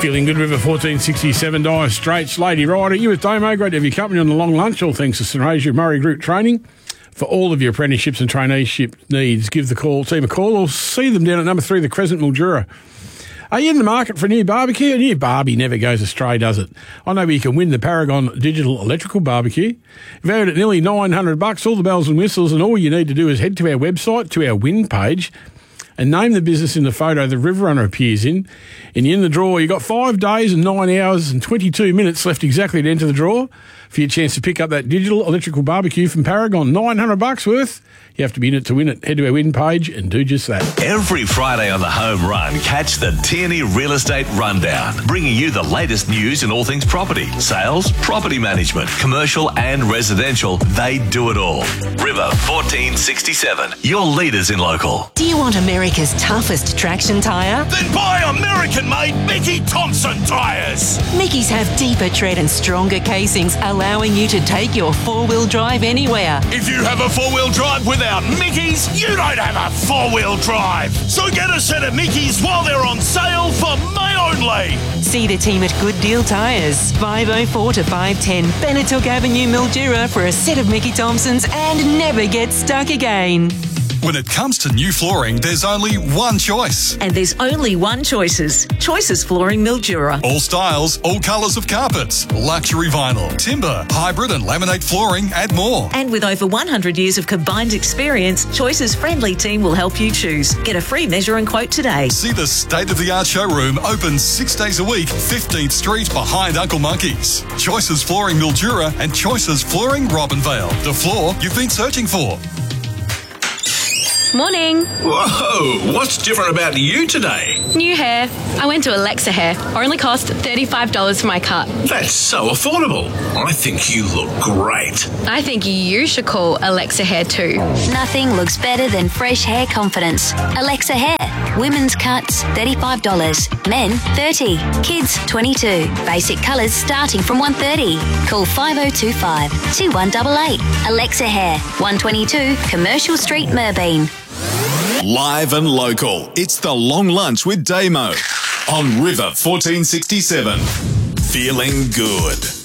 Feeling good, River 1467, Dire Straits, Lady Rider. You with Damo, great to have your company on the long lunch. All thanks to St Asia Murray Group Training. For all of your apprenticeships and traineeship needs, give the team a call or see them down at number 3, the Crescent, Mildura. Are you in the market for a new barbecue? A new Barbie never goes astray, does it? I know you can win the Paragon Digital Electrical Barbecue. Valued at nearly $900, all the bells and whistles, and all you need to do is head to our website, to our win page, and name the business in the photo the River Runner appears in. And in the draw, you've got 5 days and 9 hours and 22 minutes left exactly to enter the draw for your chance to pick up that digital electrical barbecue from Paragon. $900 worth. You have to be in it to win it. Head to our win page and do just that. Every Friday on the Home Run, catch the Tierney Real Estate Rundown, bringing you the latest news in all things property, sales, property management, commercial and residential. They do it all. River 1467, your leaders in local. Do you want America's toughest traction tyre? Then buy American-made Mickey Thompson tyres. Mickey's have deeper tread and stronger casings, allowing you to take your four-wheel drive anywhere. If you have a four-wheel drive without Mickey's, you don't have a four-wheel drive. So get a set of Mickey's while they're on sale for May only. See the team at Good Deal Tyres, 504 to 510 Benetook Avenue, Mildura, for a set of Mickey Thompsons and never get stuck again. When it comes to new flooring, there's only one choice. And there's only one Choices. Choices Flooring Mildura. All styles, all colours of carpets, luxury vinyl, timber, hybrid and laminate flooring, and more. And with over 100 years of combined experience, Choices' friendly team will help you choose. Get a free measure and quote today. See the state-of-the-art showroom open 6 days a week, 15th Street behind Uncle Monkey's. Choices Flooring Mildura and Choices Flooring Robinvale. The floor you've been searching for. Morning. Whoa, what's different about you today? New hair. I went to Alexa Hair. Only cost $35 for my cut. That's so affordable. I think you look great. I think you should call Alexa Hair too. Nothing looks better than fresh hair confidence. Alexa Hair. Women's cuts, $35. Men, $30. Kids, $22. Basic colours starting from $130. Call 5025 2188. Alexa Hair, 122 Commercial Street, Merbeen. Live and local. It's the Long Lunch with Damo on River 1467. Feeling good.